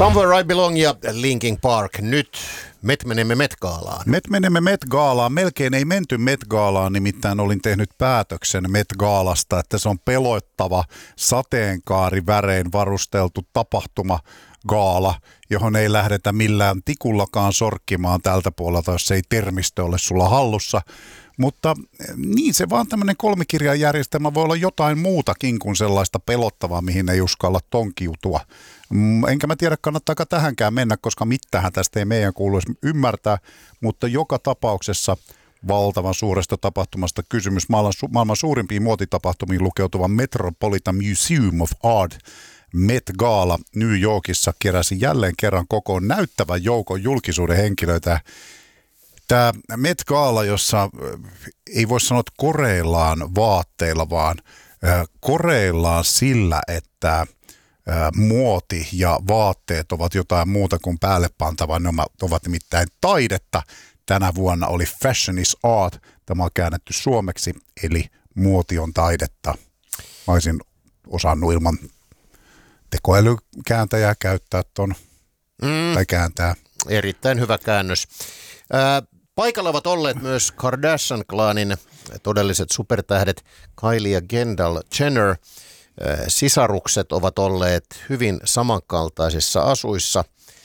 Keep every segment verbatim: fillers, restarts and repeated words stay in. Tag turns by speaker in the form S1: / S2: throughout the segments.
S1: Somewhere I Belong ja Linkin Park. Nyt me menemme Met-gaalaan.
S2: Me menemme Met-gaalaan. Melkein ei menty Met-gaalaan, nimittäin olin tehnyt päätöksen Met-gaalasta, että se on pelottava sateenkaarivärein varusteltu tapahtuma gaala, johon ei lähdetä millään tikullakaan sorkkimaan tältä puolelta, jos ei termistö ole sulla hallussa. Mutta niin se vaan tämmöinen kolmikirjajärjestelmä voi olla jotain muutakin kuin sellaista pelottavaa, mihin ei uskalla tonkiutua. Enkä mä tiedä, kannattaako tähänkään mennä, koska mitähän tästä ei meidän kuuluisi ymmärtää, mutta joka tapauksessa valtavan suuresta tapahtumasta kysymys. Maailman, su- maailman suurimpiin muotitapahtumiin lukeutuva Metropolitan Museum of Art Met Gala New Yorkissa keräsi jälleen kerran kokoon näyttävän joukon julkisuuden henkilöitä. Tämä Met Gala, jossa ei voi sanoa, että koreillaan vaatteilla, vaan koreillaan sillä, että muoti ja vaatteet ovat jotain muuta kuin päälle pantavaa. Ne ovat nimittäin taidetta. Tänä vuonna oli Fashion is Art. Tämä on käännetty suomeksi, eli muoti on taidetta. Mä olisin osannut ilman tekoälykääntäjää käyttää ton, mm. tai kääntää.
S1: Erittäin hyvä käännös. Paikalla ovat olleet myös Kardashian-klaanin todelliset supertähdet Kylie ja Kendall Jenner. Sisarukset ovat olleet hyvin samankaltaisissa asuissa,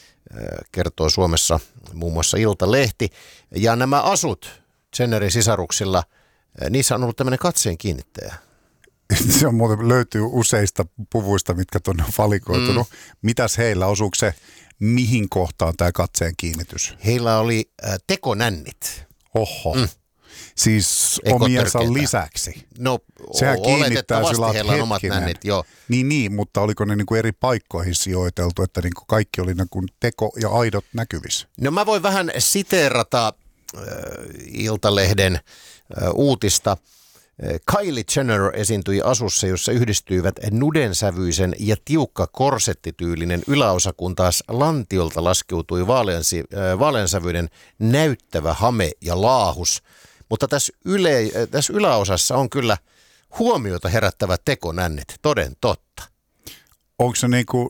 S1: kertoo Suomessa muun muassa Iltalehti. Ja nämä asut Jennerin sisaruksilla, niissä on ollut tämmöinen katseen kiinnittäjä.
S2: Se on muuten, löytyy useista puvuista, mitkä tuonne on valikoitunut. Mm. Mitäs heillä, osuuko se mihin kohtaan tämä katseen kiinnitys?
S1: Heillä oli äh, tekonännit.
S2: Oho. Mm. Siis Eko omiensa törkeitä lisäksi.
S1: No
S2: sehän kiinnittää sillä
S1: heillä on omat nännit, joo.
S2: Niin, niin, mutta oliko ne niinku eri paikkoihin sijoiteltu, että niinku kaikki oli niinku teko ja aidot näkyvissä?
S1: No mä voin vähän siteerata äh, Iltalehden äh, uutista. Kylie Jenner esiintyi asussa, jossa yhdistyivät nudensävyisen ja tiukka korsettityylinen yläosa, kun taas lantiolta laskeutui vaaleansi, äh, vaaleansävyinen näyttävä hame ja laahus. Mutta tässä, yle, äh, tässä yläosassa on kyllä huomiota herättävät tekonännit, toden totta.
S2: Onko se niinku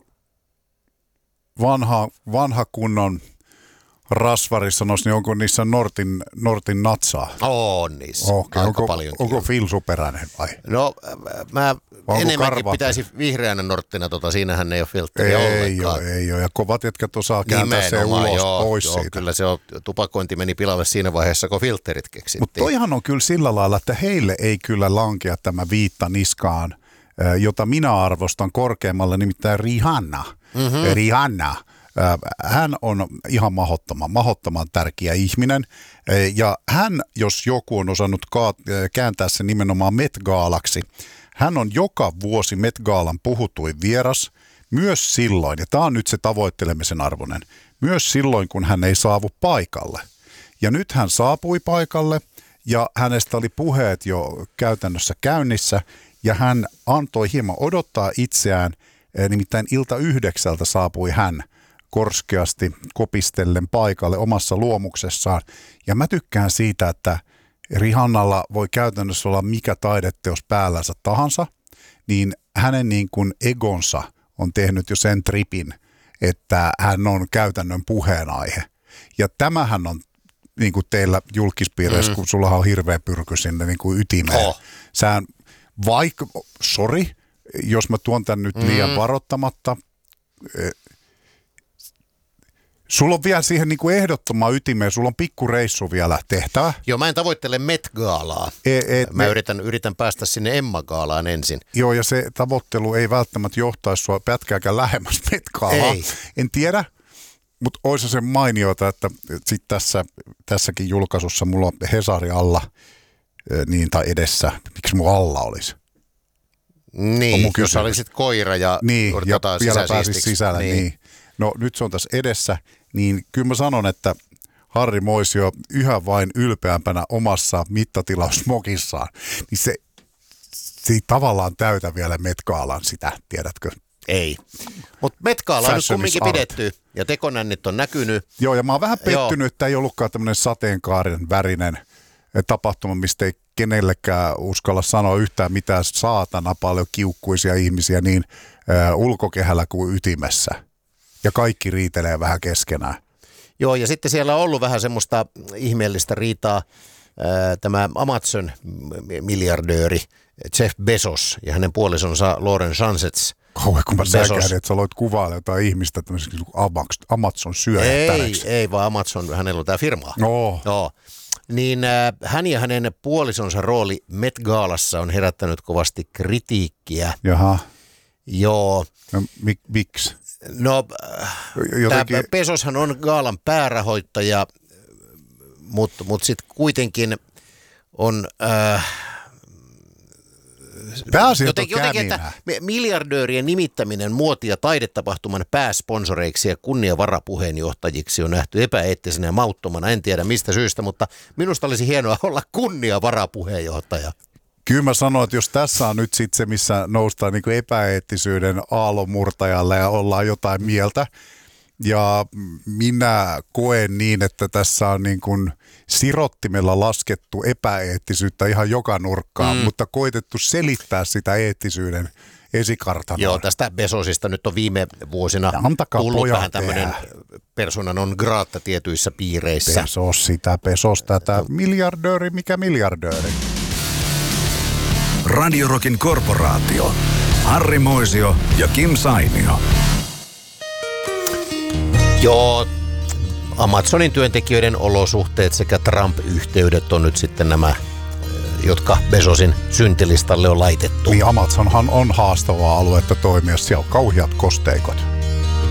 S2: vanha, vanha kunnon rasvarissa sanoisi, niin onko niissä Nortin, Nortin natsaa?
S1: On niissä,
S2: okay.
S1: aika
S2: onko,
S1: paljonkin.
S2: Onko filsuperäinen vai?
S1: No mä
S2: onko
S1: enemmänkin
S2: karva?
S1: Pitäisi vihreänä Norttina, tota, siinähän ei ole filtteriä
S2: ei
S1: ollenkaan.
S2: Ole, ei ole, ja kovat jätkät osaa kääntää se ulos
S1: joo,
S2: pois
S1: joo,
S2: siitä.
S1: Kyllä se on, tupakointi meni pilalle siinä vaiheessa, kun filterit keksittiin.
S2: Mutta toihan on kyllä sillä lailla, että heille ei kyllä lankea tämä viitta niskaan, jota minä arvostan korkeammalle, nimittäin Rihanna. Mm-hmm. Rihanna. Hän on ihan mahdottoman, mahdottoman tärkeä ihminen ja hän, jos joku on osannut kääntää sen nimenomaan Met-gaalaksi, hän on joka vuosi Met-gaalan puhutuin vieras, myös silloin, ja tämä on nyt se tavoittelemisen arvoinen, myös silloin, kun hän ei saavu paikalle. Ja nyt hän saapui paikalle ja hänestä oli puheet jo käytännössä käynnissä ja hän antoi hieman odottaa itseään, nimittäin ilta yhdeksältä saapui hän korskeasti kopistellen paikalle omassa luomuksessaan. Ja mä tykkään siitä, että Rihannalla voi käytännössä olla mikä taideteos päällänsä tahansa, niin hänen niin kuin egonsa on tehnyt jo sen tripin, että hän on käytännön puheenaihe. Ja tämähän on niin kuin teillä julkispiireissä, mm. kun sulla on hirveä pyrky sinne niin kuin ytimeen. Oh. Sään, vaikka, sori, jos mä tuon tän nyt liian mm. varoittamatta, sulla on vielä siihen niin kuin ehdottomaan ytimeen, sulla on pikku reissu vielä tehtävä.
S1: Joo, mä en tavoittele Met-gaalaa.
S2: E, et,
S1: mä me... yritän, yritän päästä sinne Emma-gaalaan ensin.
S2: Joo, ja se tavoittelu ei välttämättä johtaisi sua pätkääkään lähemmäs Met-gaalaa.
S1: Ei.
S2: En tiedä, mutta olisi se mainiota, että sit tässä, tässäkin julkaisussa mulla on Hesari alla, niin tai edessä. Miksi mun alla olisi?
S1: Niin, jos olisit koira ja
S2: niin, ja vielä pääsisi sisällä.
S1: Niin.
S2: Niin. No nyt se on tässä edessä, niin kyllä mä sanon, että Harri Moisio yhä vain ylpeämpänä omassa mittatilausmokissaan, niin se, se ei tavallaan täytä vielä Met-gaalan sitä, tiedätkö?
S1: Ei, mutta Met-gaala on nyt kumminkin pidetty ja tekonännit on näkynyt.
S2: Joo, ja mä oon vähän pettynyt, Joo. että ei ollutkaan tämmöinen sateenkaaren värinen tapahtuma, mistä ei kenellekään uskalla sanoa yhtään mitään saatana paljon kiukkuisia ihmisiä niin äh, ulkokehällä kuin ytimessä. Ja kaikki riitelee vähän keskenään.
S1: Joo, ja sitten siellä on ollut vähän semmoista ihmeellistä riitaa. Tämä Amazon-miljardööri Jeff Bezos ja hänen puolisonsa Lauren Sanchez.
S2: Kauan kun mä säkäin, että sä aloit kuvailla jotain ihmistä tämmöiseksi Amazon syöjättäneksi.
S1: Ei, ei vaan Amazon, hänellä on tämä firma.
S2: No.
S1: Joo. Niin äh, hän ja hänen puolisonsa rooli Met Galassa on herättänyt kovasti kritiikkiä.
S2: Jaha.
S1: Joo.
S2: No, mik, miksi?
S1: No, Jotenkin... tämä Bezoshan on gaalan päärahoittaja, mutta mut sitten kuitenkin on... Äh,
S2: Pääasiat
S1: jotenkin, että miljardöörien nimittäminen muoti- ja taidetapahtuman pääsponsoreiksi ja kunniavarapuheenjohtajiksi on nähty epäeettisenä ja mauttomana. En tiedä mistä syystä, mutta minusta olisi hienoa olla kunniavarapuheenjohtaja.
S2: Kyllä mä sanon, että jos tässä on nyt sitten se, missä noustaan niin kuin epäeettisyyden aallonmurtajalle ja ollaan jotain mieltä, ja minä koen niin, että tässä on niin kuin sirottimella laskettu epäeettisyyttä ihan joka nurkkaan, mm. mutta koitettu selittää sitä eettisyyden esikartanoa.
S1: Joo, tästä Bezosista nyt on viime vuosina tullut vähän tämmöinen persona non grata tietyissä piireissä.
S2: Bezos sitä, Bezos tätä, miljardööri, mikä miljardööri?
S3: Radio Rockin korporaatio. Harri Moisio ja Kim Sainio.
S1: Joo, Amazonin työntekijöiden olosuhteet sekä Trump-yhteydet on nyt sitten nämä, jotka Bezosin syntilistalle on laitettu.
S2: Niin Amazonhan on haastavaa aluetta toimia, siellä on kauheat kosteikot.